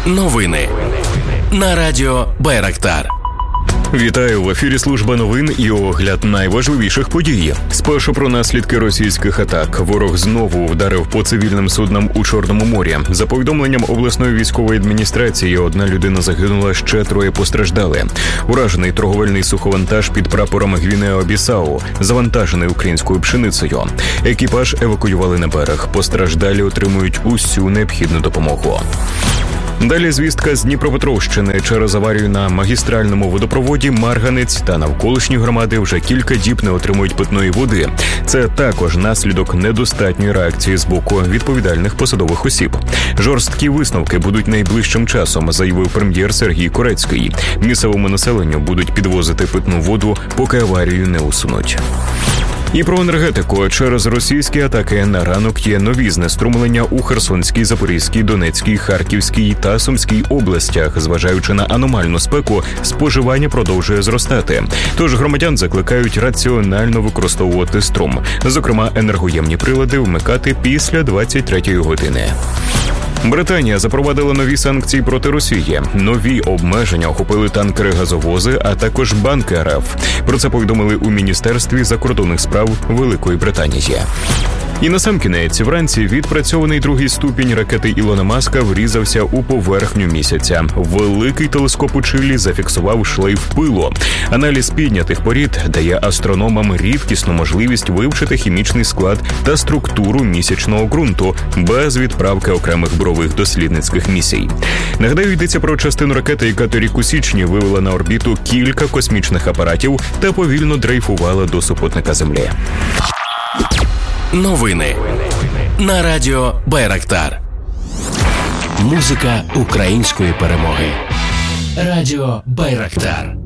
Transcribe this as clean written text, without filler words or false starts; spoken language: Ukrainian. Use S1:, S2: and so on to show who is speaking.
S1: Новини на радіо Байрактар.
S2: Вітаю, в ефірі служба новин і огляд найважливіших подій. Спершу про наслідки російських атак. Ворог знову вдарив по цивільним суднам у Чорному морі. За повідомленням обласної військової адміністрації, 1 людина загинула, ще 3 постраждали. Уражений торговельний суховантаж під прапором Гвінеа-Бісау, завантажений українською пшеницею. Екіпаж евакуювали на берег. Постраждалі отримують усю необхідну допомогу. Далі звістка з Дніпропетровщини. Через аварію на магістральному водопроводі Марганець та навколишні громади вже кілька діб не отримують питної води. Це також наслідок недостатньої реакції з боку відповідальних посадових осіб. Жорсткі висновки будуть найближчим часом, заявив прем'єр Сергій Корецький. Місцевому населенню будуть підвозити питну воду, поки аварію не усунуть. І про енергетику. Через російські атаки на ранок є нові знеструмлення у Херсонській, Запорізькій, Донецькій, Харківській та Сумській областях. Зважаючи на аномальну спеку, споживання продовжує зростати. Тож громадян закликають раціонально використовувати струм. Зокрема, енергоємні прилади вмикати після 23-ї години. Британія запровадила нові санкції проти Росії. Нові обмеження охопили танкери-газовози, а також банки РФ. Про це повідомили у Міністерстві закордонних справ Великої Британії. І насамкінець, вранці відпрацьований 2-й ступінь ракети Ілона Маска врізався у поверхню місяця. Великий телескоп у Чилі зафіксував шлейф пилу. Аналіз піднятих порід дає астрономам рідкісну можливість вивчити хімічний склад та структуру місячного ґрунту без відправки окремих бурових дослідницьких місій. Нагадаю, йдеться про частину ракети, яка торік у січні вивела на орбіту кілька космічних апаратів та повільно дрейфувала до супутника Землі.
S1: Новини на радіо Байрактар. Музика української перемоги. Радіо Байрактар.